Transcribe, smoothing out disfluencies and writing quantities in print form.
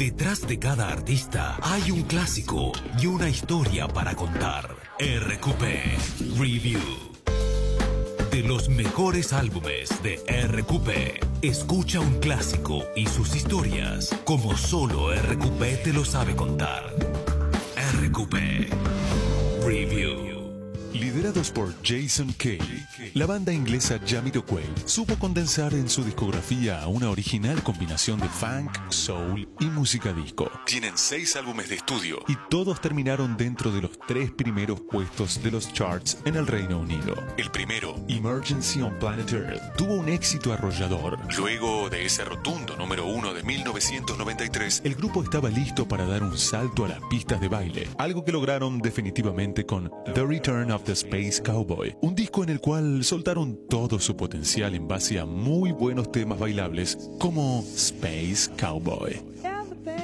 Detrás de cada artista hay un clásico y una historia para contar. RQP Review. De los mejores álbumes de RQP, escucha un clásico y sus historias como solo RQP te lo sabe contar. RQP Review. Liderados por Jason Kay, la banda inglesa Jamiroquai supo condensar en su discografía una original combinación de funk, soul y música disco. Tienen 6 álbumes de estudio y todos terminaron dentro de los 3 primeros puestos de los charts en el Reino Unido. El primero, Emergency on Planet Earth, tuvo un éxito arrollador. Luego de ese rotundo número 1 de 1993, el grupo estaba listo para dar un salto a las pistas de baile, algo que lograron definitivamente con The Return of the Space Cowboy, un disco en el cual soltaron todo su potencial en base a muy buenos temas bailables como Space Cowboy.